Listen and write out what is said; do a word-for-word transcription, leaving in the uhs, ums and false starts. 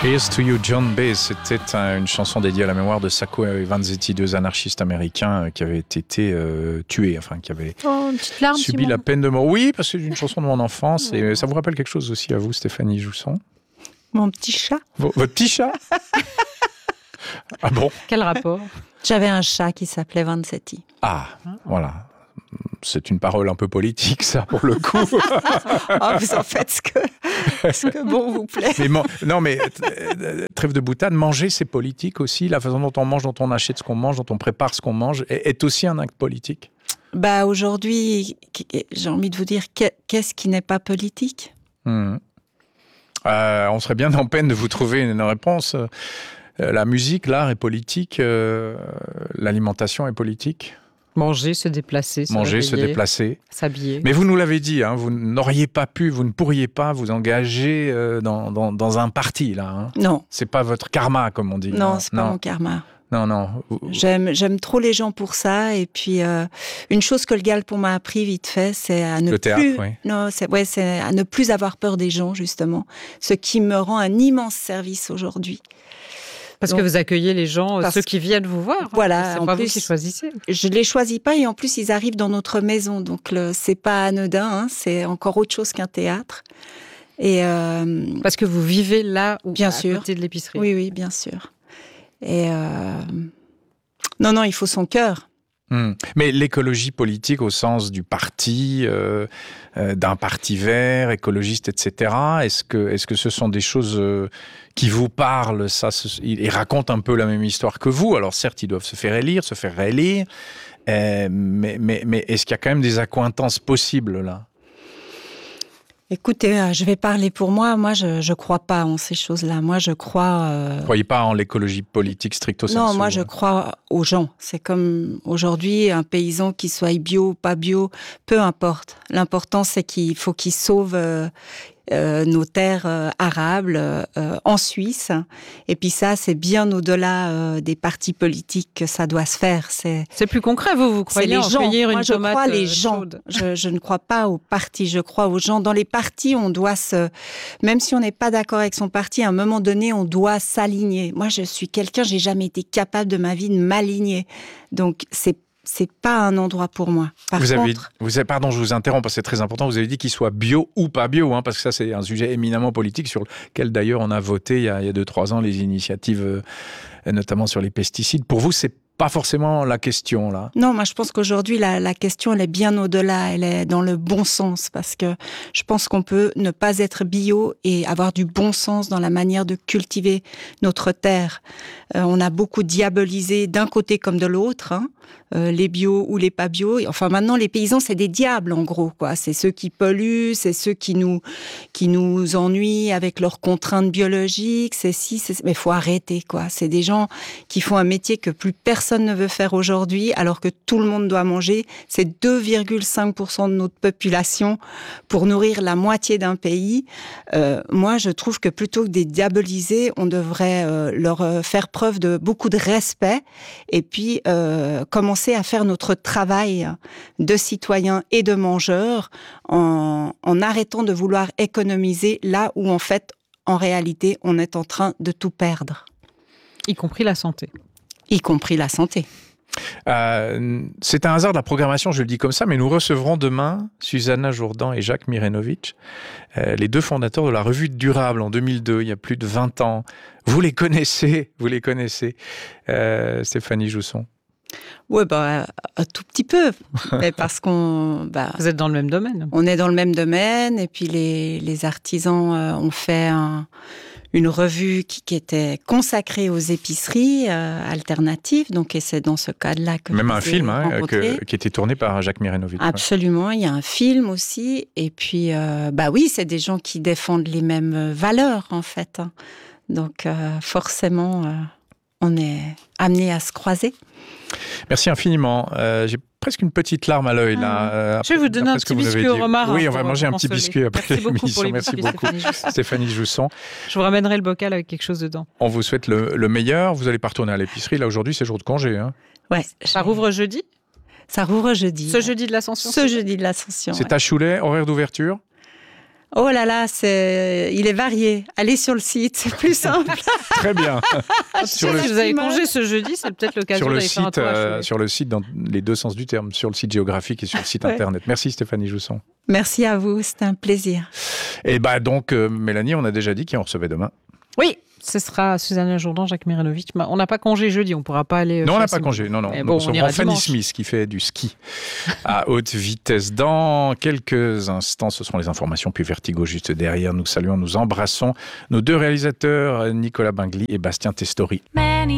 Here's to you, John Bay. C'était une chanson dédiée à la mémoire de Sacco et Vanzetti, deux anarchistes américains qui avaient été euh, tués, enfin qui avaient oh, une petite larme, subi Simon. la peine de mort. Oui, parce que c'est une chanson de mon enfance. Oh. Et ça vous rappelle quelque chose aussi à vous, Stéphanie Jousson? Mon petit chat. V- votre petit chat? Ah bon? Quel rapport? J'avais un chat qui s'appelait Vanzetti. Ah, voilà. C'est une parole un peu politique, ça, pour le coup. Oh, vous en faites ce que, ce que bon vous plaît. Mais man- non, mais trêve de boutade, manger, c'est politique aussi. La façon dont on mange, dont on achète ce qu'on mange, dont on prépare ce qu'on mange, est, est aussi un acte politique. Bah, aujourd'hui, j'ai envie de vous dire, qu'est-ce qui n'est pas politique? Mmh. euh, On serait bien en peine de vous trouver une réponse. Euh, la musique, l'art est politique. Euh, l'alimentation est politique. Manger, se déplacer, se Manger, réveiller, se déplacer. S'habiller. Mais vous nous l'avez dit, hein, vous n'auriez pas pu, vous ne pourriez pas vous engager euh, dans, dans, dans un parti, là. Hein. Non. C'est pas votre karma, comme on dit. Non, hein. c'est pas non. mon karma. Non, non. J'aime, j'aime trop les gens pour ça. Et puis, euh, une chose que le Galpon m'a appris vite fait, c'est à ne le théâtre, plus, oui. non, c'est, ouais, c'est à ne plus avoir peur des gens, justement. Ce qui me rend un immense service aujourd'hui. Parce Donc, que vous accueillez les gens, ceux qui viennent vous voir. Voilà. C'est en pas plus, vous qui choisissez. Je les choisis pas et en plus ils arrivent dans notre maison, donc le, c'est pas anodin, hein, c'est encore autre chose qu'un théâtre. Et euh, parce que vous vivez là où, bien à sûr. côté de l'épicerie. Oui, oui, bien sûr. Et euh, non, non, il faut son cœur. Mmh. Mais l'écologie politique au sens du parti, euh, euh, d'un parti vert, écologiste, et cetera. Est-ce que, est-ce que ce sont des choses euh, qui vous parlent? Ça, ce, ils racontent un peu la même histoire que vous. Alors certes, ils doivent se faire élire, se faire réélire. Euh, mais, mais, mais est-ce qu'il y a quand même des accointances possibles là? Écoutez, je vais parler pour moi. Moi, je ne crois pas en ces choses-là. Moi, je crois... Euh... Vous ne croyez pas en l'écologie politique stricto sensu? Non, moi, je crois aux gens. C'est comme aujourd'hui, un paysan qui soit bio ou pas bio, peu importe. L'important, c'est qu'il faut qu'il sauve... Euh, Euh, nos terres euh, arables euh, en Suisse. Et puis ça, c'est bien au-delà euh, des partis politiques que ça doit se faire. C'est, c'est plus concret, vous, vous croyez les en gens. cueillir Moi, une je tomate crois les gens. chaude. Je, je ne crois pas aux partis, je crois aux gens. Dans les partis, on doit se... Même si on n'est pas d'accord avec son parti, à un moment donné, on doit s'aligner. Moi, je suis quelqu'un, j'ai jamais été capable de ma vie de m'aligner. Donc, c'est c'est pas un endroit pour moi. Par vous avez, contre... vous avez, pardon, je vous interromps parce que c'est très important. Vous avez dit qu'il soit bio ou pas bio, hein, parce que ça, c'est un sujet éminemment politique sur lequel, d'ailleurs, on a voté il y a, il y a deux, trois ans les initiatives, euh, notamment sur les pesticides. Pour vous, c'est pas forcément la question, là. Non, moi, je pense qu'aujourd'hui, la, la question, elle est bien au-delà. Elle est dans le bon sens, parce que je pense qu'on peut ne pas être bio et avoir du bon sens dans la manière de cultiver notre terre. Euh, on a beaucoup diabolisé d'un côté comme de l'autre, hein, euh, les bio ou les pas bio. Enfin, maintenant, les paysans, c'est des diables, en gros, quoi. C'est ceux qui polluent, c'est ceux qui nous, qui nous ennuient avec leurs contraintes biologiques. C'est si, c'est... mais faut arrêter, quoi. C'est des gens qui font un métier que plus personne ne veut faire aujourd'hui, alors que tout le monde doit manger. C'est deux virgule cinq pour cent de notre population pour nourrir la moitié d'un pays. Euh, moi, je trouve que plutôt que de les diaboliser, on devrait euh, leur euh, faire preuve de beaucoup de respect et puis euh, commencer à faire notre travail de citoyens et de mangeurs en, en arrêtant de vouloir économiser là où, en fait, en réalité, on est en train de tout perdre. Y compris la santé. Y compris la santé. Euh, c'est un hasard de la programmation, je le dis comme ça, mais nous recevrons demain Susanna Jourdan et Jacques Mirenovic, euh, les deux fondateurs de la Revue Durable en deux mille deux, il y a plus de vingt ans. Vous les connaissez, vous les connaissez, euh, Stéphanie Jousson? Oui, bah, un tout petit peu, mais parce qu'on... Bah, vous êtes dans le même domaine. On est dans le même domaine, et puis les, les artisans euh, ont fait un... une revue qui, qui était consacrée aux épiceries euh, alternatives, donc et c'est dans ce cadre-là que même je un film hein, que, qui était tourné par Jacques Mirenovic. Absolument, ouais. Il y a un film aussi, et puis euh, bah oui, c'est des gens qui défendent les mêmes valeurs en fait, hein. Donc euh, forcément, euh, on est amené à se croiser. Merci infiniment. Euh, j'ai presque une petite larme à l'œil là. Euh, je vais vous donner un petit biscuit au romarin. Oui, on va manger un petit biscuit après l'émission. Merci beaucoup, Stéphanie Jousson. Je vous ramènerai le bocal avec quelque chose dedans. On vous souhaite le, le meilleur. Vous allez pas retourner à l'épicerie. Là aujourd'hui, c'est jour de congé. Hein. Ouais. Ça rouvre jeudi. Ça rouvre jeudi. Ce jeudi de l'Ascension. Ce jeudi de l'Ascension. C'est ouais. à Chouley, horaire d'ouverture. Oh là là, c'est... il est varié. Allez sur le site, c'est plus simple. Très bien. sur le... Si vous avez congé ce jeudi, c'est peut-être l'occasion d'aller faire un tour euh, Sur le site, dans les deux sens du terme, sur le site géographique et sur le site ouais. internet. Merci Stéphanie Jousson. Merci à vous, c'était un plaisir. Et bah donc, euh, Mélanie, on a déjà dit qui on recevait demain. Oui, ce sera Suzanne Jourdan, Jacques Miranovic. On n'a pas congé jeudi, on ne pourra pas aller... Non, on n'a pas congé, non, non. Mais bon, on ira Fanny dimanche. Smith qui fait du ski à haute vitesse. Dans quelques instants, ce seront les informations, puis Vertigo juste derrière. Nous saluons, nous embrassons nos deux réalisateurs, Nicolas Bingli et Bastien Testori.